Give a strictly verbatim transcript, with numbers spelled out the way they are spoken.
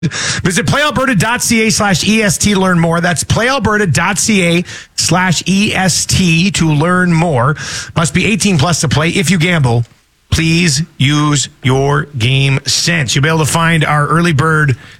Visit playalberta.ca slash EST to learn more. That's playalberta.ca slash EST to learn more. Must be eighteen plus to play. If you gamble, please use your game sense. You'll be able to find our early bird